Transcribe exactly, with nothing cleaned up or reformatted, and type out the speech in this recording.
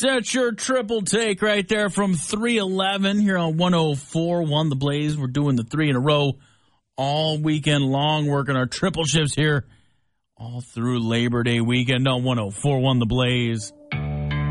That's your triple take right there from three eleven here on one oh four one The Blaze. We're doing the three in a row all weekend long, working our triple shifts here all through Labor Day weekend on one oh four one The Blaze.